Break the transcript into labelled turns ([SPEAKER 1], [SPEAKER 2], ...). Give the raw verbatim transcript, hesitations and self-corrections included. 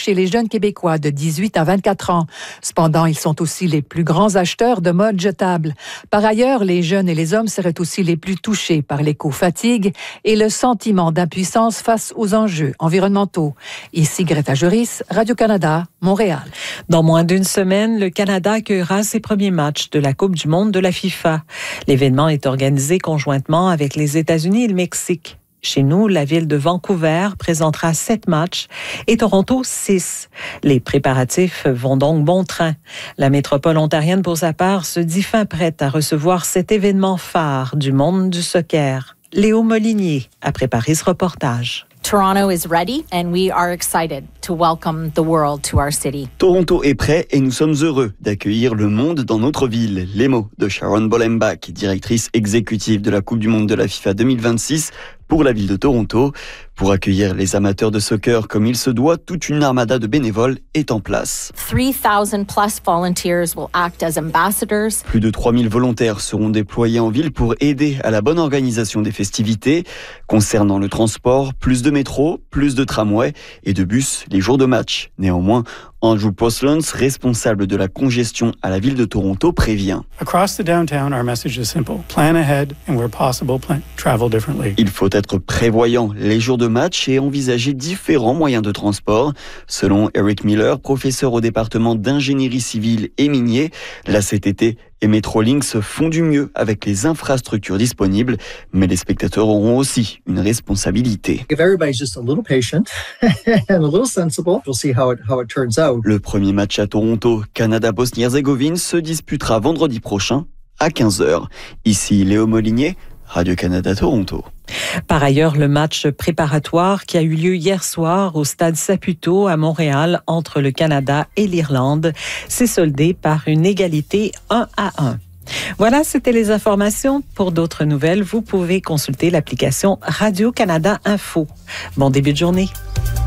[SPEAKER 1] chez les jeunes Québécois de dix-huit à vingt-quatre ans. Cependant, ils sont aussi les plus grands acheteurs de mode jetable. Par ailleurs, les jeunes et les hommes seraient aussi les plus touchés par l'éco-fatigue et le sentiment d'impuissance face aux enjeux environnementaux. Ici Greta Juris, Radio-Canada, Montréal.
[SPEAKER 2] Dans moins d'une semaine, le Canada accueillera ses premiers matchs de la Coupe du monde de la FIFA. L'événement est organisé conjointement avec les États-Unis et le Mexique. Chez nous, la ville de Vancouver présentera sept matchs et Toronto six. Les préparatifs vont donc bon train. La métropole ontarienne, pour sa part, se dit fin prête à recevoir cet événement phare du monde du soccer. Léo Molinier a préparé ce reportage.
[SPEAKER 3] Toronto is ready and we are excited to welcome the world to our city.
[SPEAKER 4] Toronto est prêt et nous sommes heureux d'accueillir le monde dans notre ville. Les mots de Sharon Bollenbach, directrice exécutive de la Coupe du monde de la FIFA deux mille vingt-six pour la ville de Toronto. Pour accueillir les amateurs de soccer comme il se doit, toute une armada de bénévoles est en place.
[SPEAKER 3] three thousand plus volunteers will act as ambassadors.
[SPEAKER 4] Plus de trois mille volontaires seront déployés en ville pour aider à la bonne organisation des festivités. Concernant le transport, plus de métro, plus de tramway et de bus les jours de match. Néanmoins, Andrew Postlans, responsable de la congestion à la ville de Toronto, prévient.
[SPEAKER 5] Across the downtown, our message is simple. Plan ahead and where possible, plan, travel differently.
[SPEAKER 4] Il faut être prévoyant les jours de match et envisager différents moyens de transport. Selon Eric Miller, professeur au département d'ingénierie civile et minier, la C T T et Metrolinx font du mieux avec les infrastructures disponibles, mais les spectateurs auront aussi une responsabilité.
[SPEAKER 6] If everybody's just a little patient and a little sensible, we'll see how it how it turns out.
[SPEAKER 4] Le premier match à Toronto, Canada-Bosnie-Herzégovine, se disputera vendredi prochain à quinze heures. Ici Léo Molinier, Radio-Canada Toronto.
[SPEAKER 2] Par ailleurs, le match préparatoire qui a eu lieu hier soir au stade Saputo à Montréal entre le Canada et l'Irlande s'est soldé par une égalité un à un. Voilà, c'était les informations. Pour d'autres nouvelles, vous pouvez consulter l'application Radio-Canada Info. Bon début de journée.